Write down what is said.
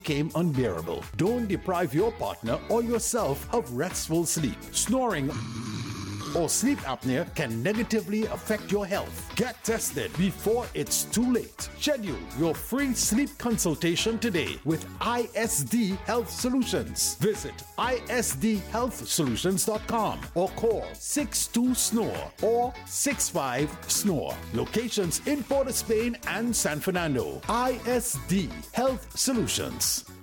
became unbearable. Don't deprive your partner or yourself of restful sleep. Snoring or sleep apnea can negatively affect your health. Get tested before it's too late. Schedule your free sleep consultation today with ISD Health Solutions. Visit isdhealthsolutions.com or call 62-SNORE or 65-SNORE. Locations in Port of Spain and San Fernando. ISD Health Solutions.